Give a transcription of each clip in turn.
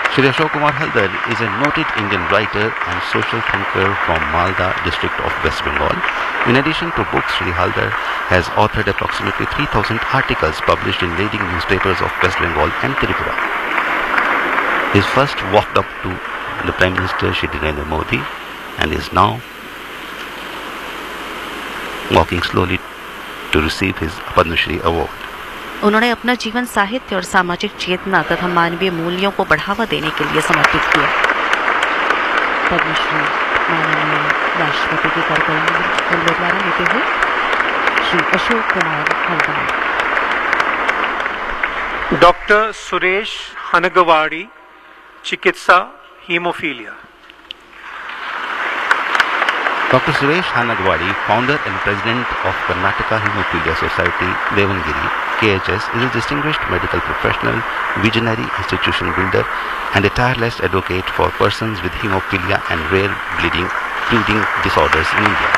Shri Ashok Kumar Haldar is a noted Indian writer and social thinker from Malda district of West Bengal. In addition to books, Shri Haldar has authored approximately 3,000 articles published in leading newspapers of West Bengal and Tripura. He first walked up to the Prime Minister Shri Narendra Modi and is now walking slowly to receive his Padma Shri award. उन्होंने अपना जीवन साहित्य और सामाजिक चेतना तथा मानवीय मूल्यों को बढ़ावा देने के लिए समर्पित किया। पद्मश्री माननीय राष्ट्रपति के कार्यक्रम द्वारा लेते हुए श्री अशोक कुमार हल्दार। डॉक्टर सुरेश हनगवाड़ी, चिकित्सा, haemophilia. Dr. Suresh Hanagwadi, founder and president of Karnataka Hemophilia Society, Devangiri, KHS, is a distinguished medical professional, visionary institution builder, and a tireless advocate for persons with hemophilia and rare bleeding disorders in India.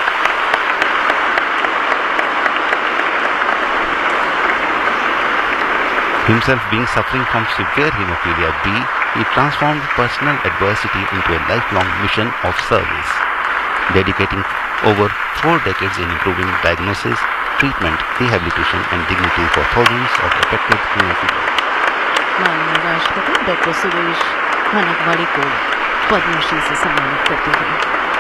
Himself being suffering from severe hemophilia B, he transformed personal adversity into a lifelong mission of service, dedicating over 4 decades in improving diagnosis, treatment, rehabilitation and dignity for thousands of affected hemophilia. माननीय राष्ट्रपति doctor Suresh हनगवाड़ी को पद्मश्री से सम्मानित करते हुए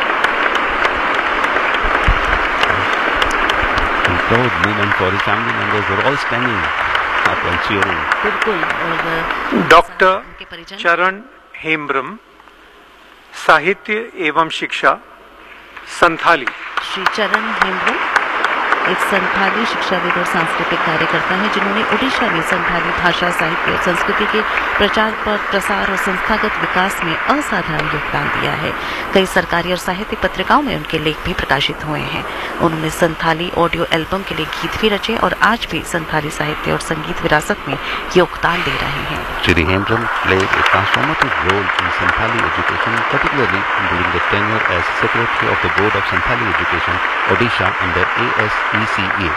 proud movement for his family members were all standing up and cheering. बिल्कुल। और doctor चरण हेम्ब्रम, साहित्य एवं शिक्षा, संथाली। श्री चरण हेम्ब्रम एक संथाली शिक्षाविद और सांस्कृतिक कार्यकर्ता है जिन्होंने ओडिशा में संथाली भाषा, साहित्य और संस्कृति के प्रचार प्रसार और संस्थागत विकास में असाधारण योगदान दिया है। कई सरकारी और साहित्यिक पत्रिकाओं में उनके लेख भी प्रकाशित हुए हैं। उन्होंने संथाली ऑडियो एल्बम के लिए गीत भी रचे और आज भी संथाली साहित्य और संगीत विरासत में योगदान दे रहे हैं। Shri Hembram played a transformative role in Santhali education, particularly during the tenure as Secretary of the Board of Santhali Education, Odisha under ASECA,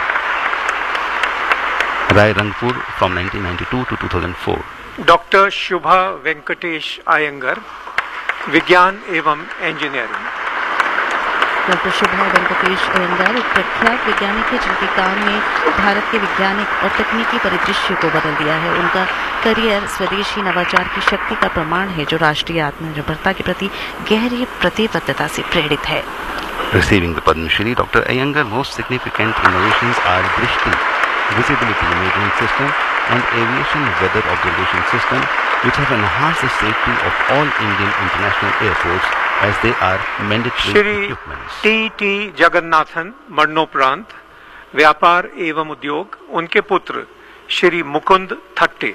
Rai Rangpur from 1992 to 2004. Doctor शुभा वेंकटेश आयंगर, विज्ञान एवं इंजीनियरिंग। डॉक्टर शुभा वेंकटेश अयंगार एक प्रख्यात वैज्ञानिक है जिनके काम ने भारत के वैज्ञानिक और तकनीकी परिदृश्य को बदल दिया है। उनका करियर स्वदेशी नवाचार की शक्ति का प्रमाण है जो राष्ट्रीय आत्मनिर्भरता के प्रति गहरी प्रतिबद्धता से प्रेरित है। Receiving the Padma Shri, Dr. Iyengar's most significant innovations are Drishti, visibility imaging system, and aviation weather observation system, which have enhanced the safety of all Indian international airports as they are mandatory Shri equipments. T Jagannathan, मरणोपरांत, व्यापार एवं उद्योग, उनके पुत्र श्री मुकुंद थट्टे।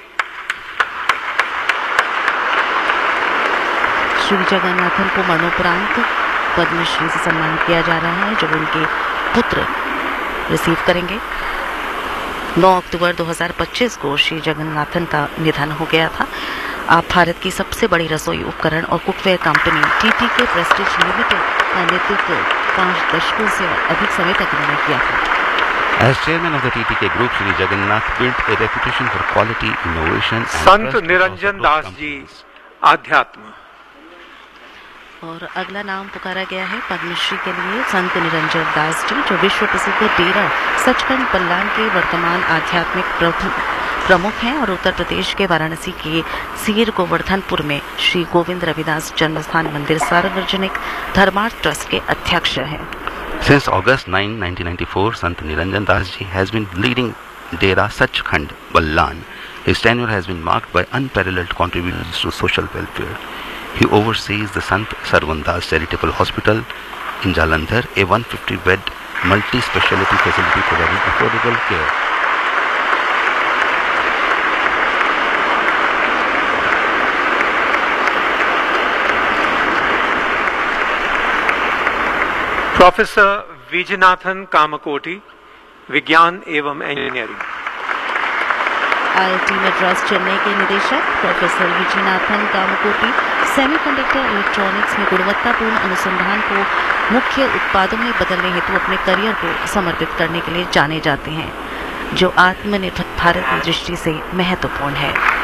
श्री जगन्नाथन को मरणोपरांत पद्मश्री से सम्मानित किया जा रहा है जो उनके पुत्र रिसीव करेंगे। 9 अक्टूबर 2025 को श्री जगन्नाथन का निधन हो गया था। आप भारत की सबसे बड़ी रसोई उपकरण और कुकवेयर कंपनी टीटी के प्रेस्टीज लिमिटेड का नेतृत्व 5 दशकों से अधिक समय तक उन्होंने किया था। As chairman of the TTK group, Shri Jagannath built a reputation for quality, innovation and Sant trust Niranjan across Das ji, companies. आध्यात्म। और अगला नाम पुकारा गया है पद्मश्री के लिए संत निरंजन दास जी जो विश्व प्रसिद्ध डेरा सचखंड बल्लान के वर्तमान आध्यात्मिक प्रमुख हैं और उत्तर प्रदेश के वाराणसी के सीर गोवर्धनपुर में श्री गोविंद रविदास जन्मस्थान मंदिर सार्वजनिक धर्मार्थ ट्रस्ट के अध्यक्ष हैं। Since August 9, 1994, Sant Niranjan Das Ji has been leading Dera Sachkhand Ballan. His tenure has been marked by unparalleled contributions to social welfare. He oversees the Sant Sarwan Das Charitable Hospital in Jalandhar, a 150-bed multi-speciality facility providing affordable care. Professor विजयनाथन Kamakoti, विज्ञान एवं engineering. IIT Madras Chennai के निदेशक professor विजयनाथन Kamakoti semiconductor electronics में गुणवत्तापूर्ण अनुसंधान को मुख्य उत्पादों में बदलने हेतु अपने करियर को समर्पित करने के लिए जाने जाते हैं जो आत्मनिर्भर भारत की दृष्टि से महत्वपूर्ण है।